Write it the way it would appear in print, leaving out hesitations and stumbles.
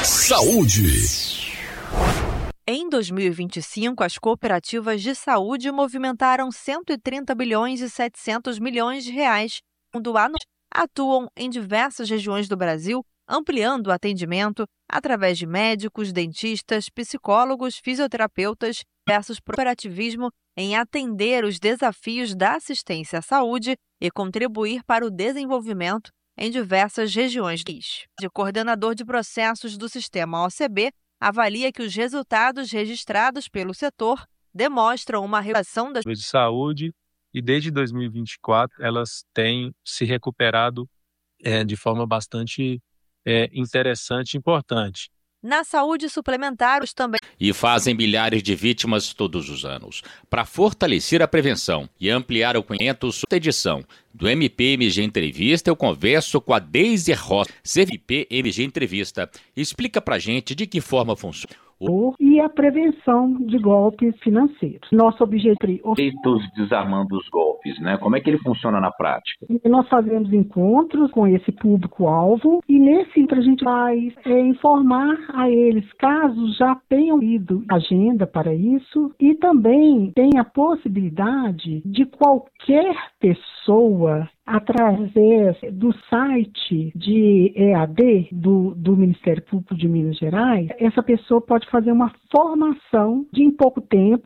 Saúde. Em 2025, as cooperativas de saúde movimentaram 130 bilhões e 700 milhões de reais. Atuam em diversas regiões do Brasil, ampliando o atendimento através de médicos, dentistas, psicólogos, fisioterapeutas, diversos cooperativismo em atender os desafios da assistência à saúde e contribuir para o desenvolvimento em diversas regiões do país. O coordenador de processos do sistema OCB avalia que os resultados registrados pelo setor demonstram uma redução das de saúde e desde 2024 elas têm se recuperado de forma bastante interessante e importante. Na saúde suplementar, os também e fazem milhares de vítimas todos os anos. Para fortalecer a prevenção e ampliar o conhecimento sobre a edição do MPMG Entrevista, eu converso com a Deise Rossi, CVP-MG Entrevista. Explica pra gente de que forma funciona. E a prevenção de golpes financeiros. Nosso objetivo desarmando os golpes, né? Como é que ele funciona na prática? Nós fazemos encontros com esse público-alvo e nesse a gente vai informar a eles, caso já tenham ido agenda para isso, e também tem a possibilidade de qualquer pessoa através do site de EAD do Ministério Público de Minas Gerais, essa pessoa pode fazer uma formação de em pouco tempo